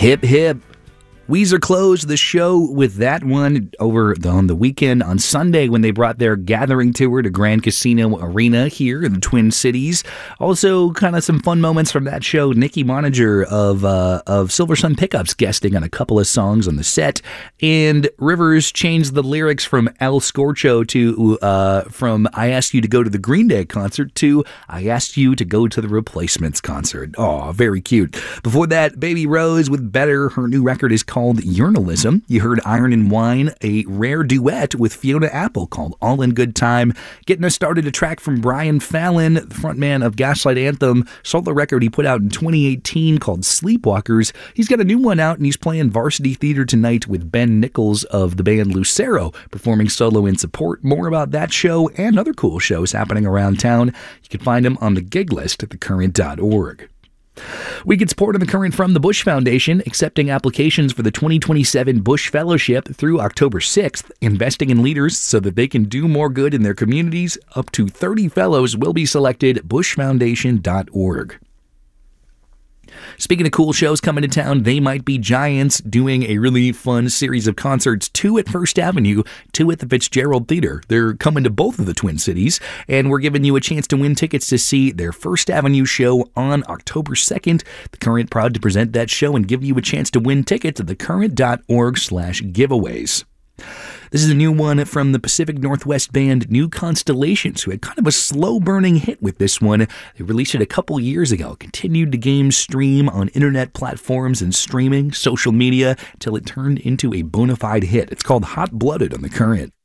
Hip hip. Weezer closed the show with that one over on the weekend on Sunday when they brought their Gathering tour to Grand Casino Arena here in the Twin Cities. Also, kind of some fun moments from that show. Nicki Moninger of Silver Sun Pickups guesting on a couple of songs on the set, and Rivers changed the lyrics from El Scorcho to from I Asked You to Go to the Green Day concert to I Asked You to Go to the Replacements concert. Oh, very cute. Before that, Baby Rose with Better. Her new record is called Journalism. You heard Iron and Wine, a rare duet with Fiona Apple called All in Good Time. Getting us started, a track from Brian Fallon, the frontman of Gaslight Anthem, solo record he put out in 2018 called Sleepwalkers. He's got a new one out and he's playing Varsity Theater tonight with Ben Nichols of the band Lucero, performing solo in support. More about that show and other cool shows happening around town. You can find them on the gig list at thecurrent.org. We get support on The Current from the Bush Foundation, accepting applications for the 2027 Bush Fellowship through October 6th, investing in leaders so that they can do more good in their communities. Up to 30 fellows will be selected. bushfoundation.org. Speaking of cool shows coming to town, They Might Be Giants doing a really fun series of concerts, 2 at First Avenue, 2 at the Fitzgerald Theater. They're coming to both of the Twin Cities, and we're giving you a chance to win tickets to see their First Avenue show on October 2nd. The Current proud to present that show and give you a chance to win tickets at thecurrent.org/giveaways. This is a new one from the Pacific Northwest band New Constellations, who had kind of a slow-burning hit with this one. They released it a couple years ago, continued to game stream on internet platforms and streaming, social media, till it turned into a bona fide hit. It's called Hot Blooded on The Current.